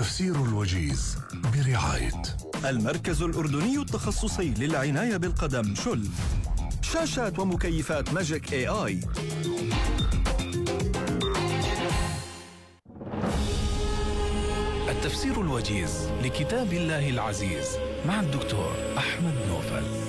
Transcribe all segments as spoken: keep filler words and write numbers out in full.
التفسير الوجيز برعاية المركز الأردني التخصصي للعناية بالقدم شل. شاشات ومكيفات ماجيك اي اي. التفسير الوجيز لكتاب الله العزيز مع الدكتور أحمد نوفل.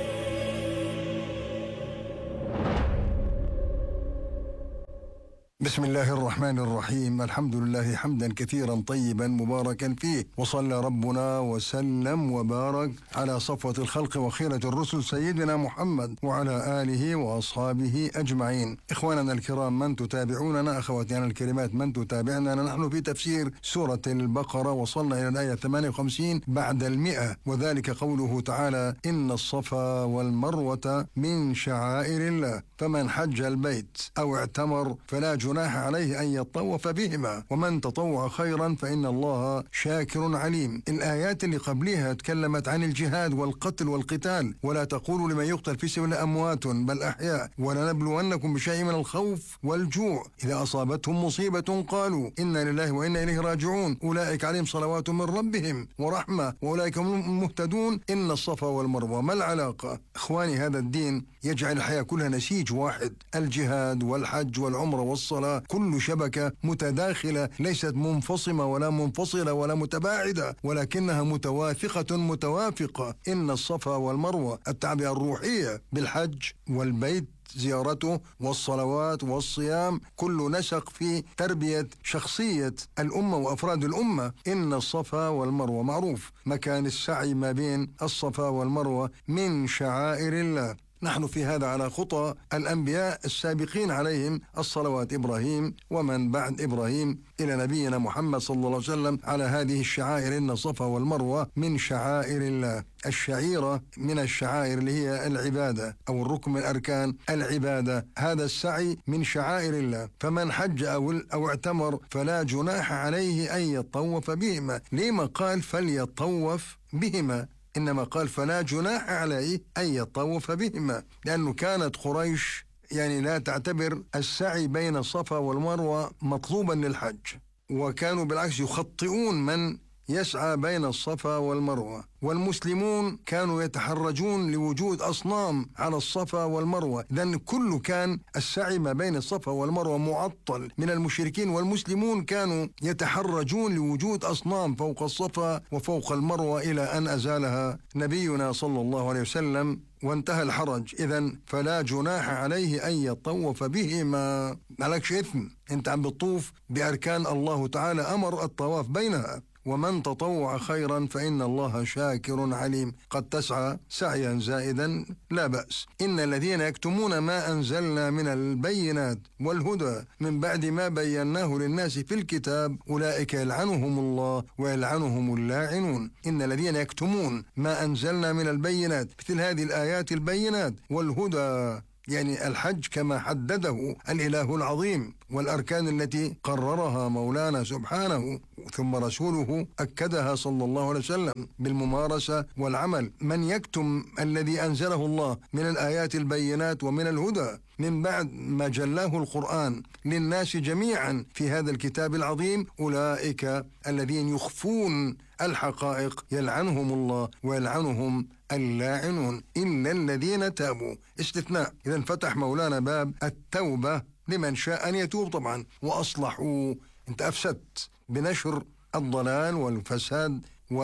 بسم الله الرحمن الرحيم. الحمد لله حمدا كثيرا طيبا مباركا فيه، وصلى ربنا وسلم وبارك على صفوة الخلق وخيرة الرسل سيدنا محمد وعلى آله وأصحابه أجمعين. إخواننا الكرام من تتابعوننا، أخواتنا الكريمات من تتابعنا، نحن في تفسير سورة البقرة، وصلنا إلى الآية ثمانية وخمسين بعد المئة، وذلك قوله تعالى: إن الصفا والمروة من شعائر الله فمن حج البيت أو اعتمر فلا جناح عليه أن يطوف بهما ومن تطوع خيرا فإن الله شاكر عليم. الآيات اللي قبلها تكلمت عن الجهاد والقتل والقتال، ولا تقولوا لمن يقتل في سبيل الله أموات بل أحياء ولنبلونكم بشيء من الخوف والجوع إذا أصابتهم مصيبة قالوا إنا لله وإنا إليه راجعون أولئك عليهم صلوات من ربهم ورحمة وأولئك هم المهتدون. إن الصفا والمروة، ما العلاقة؟ إخواني، هذا الدين يجعل الحياة كلها نسيج واحد، الجهاد والحج والعمرة والصلاة كل شبكة متداخلة، ليست منفصمة ولا منفصلة ولا متباعدة، ولكنها متواثقة متوافقة. إن الصفا والمروة، التعبئة الروحية بالحج والبيت زيارته والصلوات والصيام، كل نسق في تربية شخصية الأمة وأفراد الأمة. إن الصفا والمروة، معروف مكان السعي ما بين الصفا والمروة، من شعائر الله. نحن في هذا على خطى الأنبياء السابقين عليهم الصلوات، إبراهيم ومن بعد إبراهيم إلى نبينا محمد صلى الله عليه وسلم، على هذه الشعائر. إن الصفا والمروة من شعائر الله. الشعيرة من الشعائر اللي هي العبادة أو الركن من أركان العبادة، هذا السعي من شعائر الله. فمن حج أو, أو اعتمر فلا جناح عليه أن يطوف بهما. لما قال فليطوف بهما؟ إنما قال فلا جناح عليه أن يطوف بهما، لأنه كانت قريش يعني لا تعتبر السعي بين الصفا والمروة مطلوبا للحج، وكانوا بالعكس يخطئون من يسعى بين الصفا والمروة. والمسلمون كانوا يتحرجون لوجود أصنام على الصفا والمروة، لأن كل كان السعي ما بين الصفا والمروة معطل من المشركين، والمسلمون كانوا يتحرجون لوجود أصنام فوق الصفا وفوق المروة، إلى أن أزالها نبينا صلى الله عليه وسلم وانتهى الحرج. إذن فلا جناح عليه أن يطوف بهما، مالكش إثم، أنت عم بتطوف بأركان الله تعالى أمر الطواف بينها. ومن تطوع خيرا فإن الله شاكر عليم. قد تسعى سعيا زائدا لا بأس. إن الذين يكتمون ما أنزلنا من البينات والهدى من بعد ما بيناه للناس في الكتاب أولئك يلعنهم الله ويلعنهم اللاعنون. إن الذين يكتمون ما أنزلنا من البينات، مثل هذه الآيات البينات والهدى، يعني الحج كما حدده الإله العظيم، والأركان التي قررها مولانا سبحانه ثم رسوله أكدها صلى الله عليه وسلم بالممارسة والعمل. من يكتم الذي أنزله الله من الآيات البينات ومن الهدى من بعد ما جلاه القرآن للناس جميعا في هذا الكتاب العظيم، أولئك الذين يخفون الحقائق يلعنهم الله ويلعنهم اللاعنون إلا الذين تابوا. استثناء، إذا فتح مولانا باب التوبة لمن شاء أن يتوب طبعا وأصلحوا. أنت أفسدت بنشر الضلال والفساد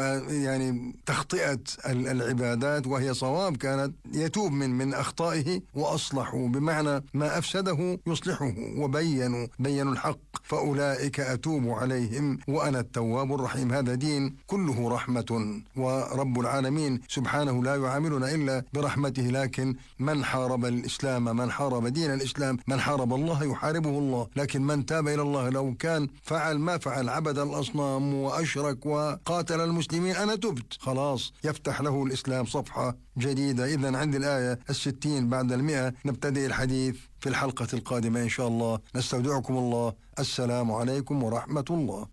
ويعني تخطئة العبادات وهي صواب كانت، يتوب من من أخطائه وأصلحوا، بمعنى ما أفسده يصلحه وبينوا بينوا الحق، فأولئك أتوب عليهم وأنا التواب الرحيم. هذا دين كله رحمة، ورب العالمين سبحانه لا يعاملنا إلا برحمته. لكن من حارب الإسلام، من حارب دين الإسلام، من حارب الله يحاربه الله. لكن من تاب إلى الله لو كان فعل ما فعل، عبد الأصنام وأشرك وقاتل المسلمين، أنا تبت، خلاص يفتح له الإسلام صفحة جديدة. إذن عند الآية الستين بعد المئة نبتدئ الحديث في الحلقة القادمة إن شاء الله. نستودعكم الله. السلام عليكم ورحمة الله.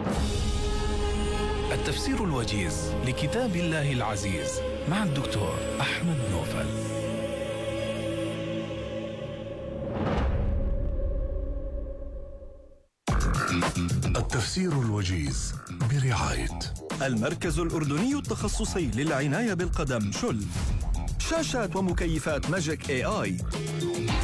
التفسير الوجيز لكتاب الله العزيز مع الدكتور أحمد نوفل. التفسير الوجيز برعاية المركز الأردني التخصصي للعناية بالقدم شل. شاشات ومكيفات ماجيك اي اي.